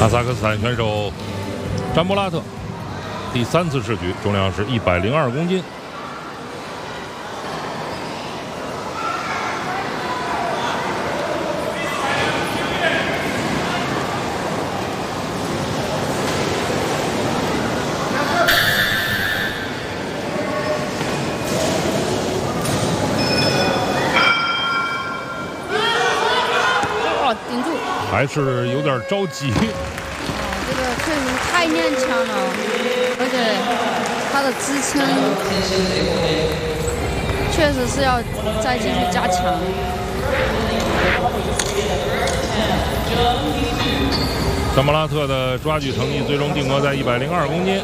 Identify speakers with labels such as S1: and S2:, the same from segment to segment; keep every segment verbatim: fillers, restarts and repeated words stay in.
S1: 哈萨克斯坦选手詹布拉特第三次试举，重量是一百零二公斤。
S2: 哇，顶住！
S1: 还是有点着急。
S2: 这个确实太踉跄了，而且他的支撑确实是要再继续加强。
S1: 詹布拉特的抓举成绩最终定格在一百零二公斤。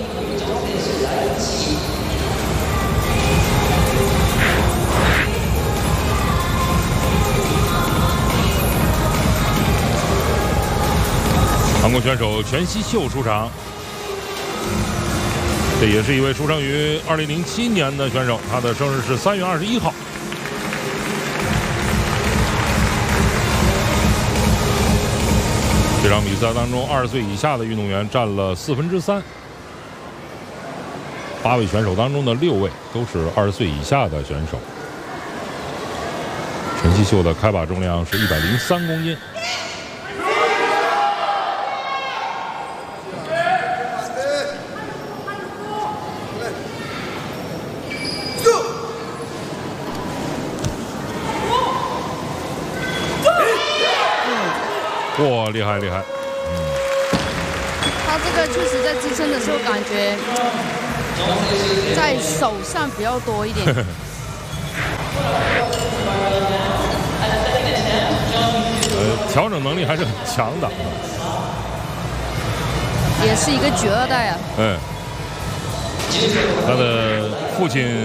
S1: 韩国选手全熙秀出场，这也是一位出生于二零零七年的选手，他的生日是三月二十一号。这场比赛当中，二十岁以下的运动员占了四分之三，八位选手当中的六位都是二十岁以下的选手。全熙秀的开把重量是一百零三公斤。 哇，厉害厉害！嗯，
S2: 他这个确实在支撑的时候，感觉在手上比较多一点。
S1: 呃，调整能力还是很强的。
S2: 也是一个绝二代啊。
S1: 嗯，他的父亲。